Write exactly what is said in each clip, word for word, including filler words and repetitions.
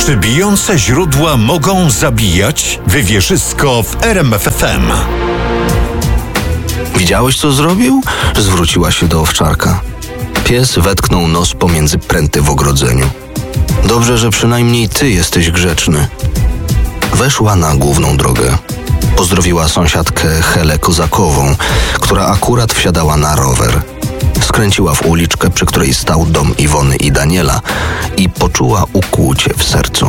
Czy bijące źródła mogą zabijać? Wywierzysko w R M F F M. Widziałeś, co zrobił? Zwróciła się do owczarka. Pies wetknął nos pomiędzy pręty w ogrodzeniu. Dobrze, że przynajmniej ty jesteś grzeczny. Weszła na główną drogę. Pozdrowiła sąsiadkę Helę Kozakową, która akurat wsiadała na rower. Skręciła w uliczkę, przy której stał dom Iwony i Daniela i poczuła ukłucie w sercu.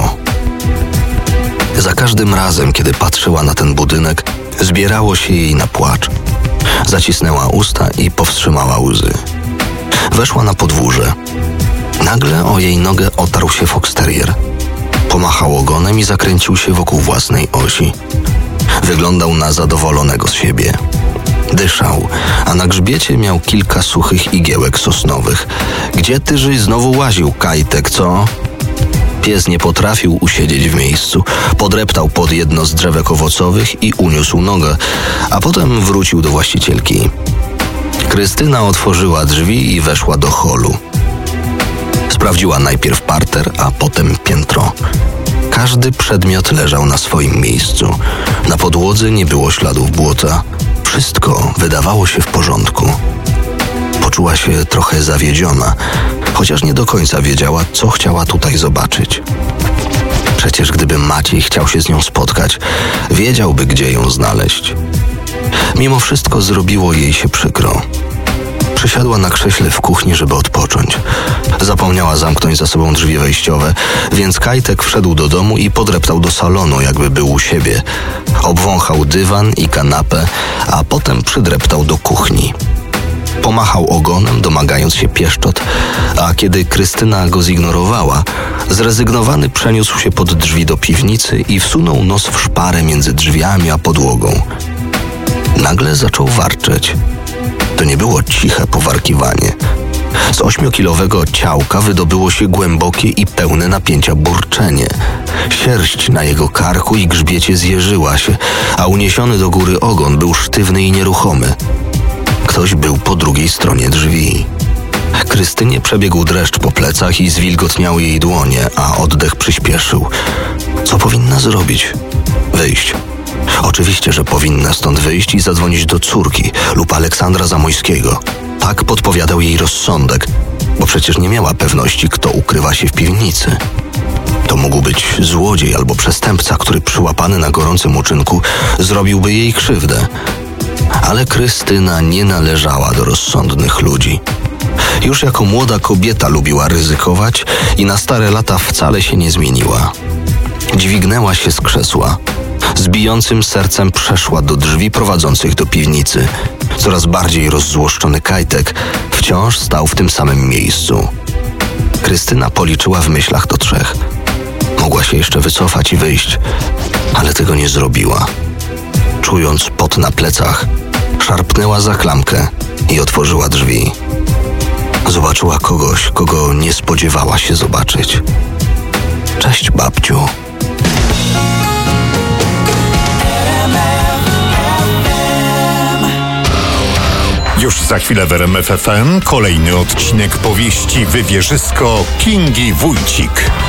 Za każdym razem, kiedy patrzyła na ten budynek, zbierało się jej na płacz. Zacisnęła usta i powstrzymała łzy. Weszła na podwórze. Nagle o jej nogę otarł się fox terrier. Pomachał ogonem i zakręcił się wokół własnej osi. Wyglądał na zadowolonego z siebie. Dyszał, a na grzbiecie miał kilka suchych igiełek sosnowych. Gdzie ty żeś znowu łaził, Kajtek, co? Pies nie potrafił usiedzieć w miejscu. Podreptał pod jedno z drzewek owocowych i uniósł nogę, a potem wrócił do właścicielki. Krystyna otworzyła drzwi i weszła do holu. Sprawdziła najpierw parter, a potem piętro. Każdy przedmiot leżał na swoim miejscu. Na podłodze nie było śladów błota. Wszystko wydawało się w porządku. Poczuła się trochę zawiedziona, chociaż nie do końca wiedziała, co chciała tutaj zobaczyć. Przecież gdyby Maciej chciał się z nią spotkać, wiedziałby, gdzie ją znaleźć. Mimo wszystko zrobiło jej się przykro. Przysiadła na krześle w kuchni, żeby odpocząć. Zapomniała zamknąć za sobą drzwi wejściowe, więc Kajtek wszedł do domu i podreptał do salonu, jakby był u siebie. Obwąchał dywan i kanapę, a potem przydreptał do kuchni. Pomachał ogonem, domagając się pieszczot, a kiedy Krystyna go zignorowała, zrezygnowany przeniósł się pod drzwi do piwnicy i wsunął nos w szparę między drzwiami a podłogą. Nagle zaczął warczeć. To nie było ciche powarkiwanie. Z ośmiokilowego ciałka wydobyło się głębokie i pełne napięcia burczenie. Sierść na jego karku i grzbiecie zjeżyła się, a uniesiony do góry ogon był sztywny i nieruchomy. Ktoś był po drugiej stronie drzwi. Krystynie przebiegł dreszcz po plecach i zwilgotniał jej dłonie, a oddech przyspieszył. Co powinna zrobić? Wyjść. Oczywiście, że powinna stąd wyjść i zadzwonić do córki lub Aleksandra Zamojskiego. Tak podpowiadał jej rozsądek, bo przecież nie miała pewności, kto ukrywa się w piwnicy. To mógł być złodziej albo przestępca, który przyłapany na gorącym uczynku zrobiłby jej krzywdę. Ale Krystyna nie należała do rozsądnych ludzi. Już jako młoda kobieta lubiła ryzykować i na stare lata wcale się nie zmieniła. Dźwignęła się z krzesła. Z bijącym sercem przeszła do drzwi prowadzących do piwnicy. Coraz bardziej rozzłoszczony Kajtek wciąż stał w tym samym miejscu. Krystyna policzyła w myślach do trzech. Mogła się jeszcze wycofać i wyjść, ale tego nie zrobiła. Czując pot na plecach, szarpnęła za klamkę i otworzyła drzwi. Zobaczyła kogoś, kogo nie spodziewała się zobaczyć. Cześć, babciu. Już za chwilę w R M F F M kolejny odcinek powieści Wywierzysko Kingi Wójcik.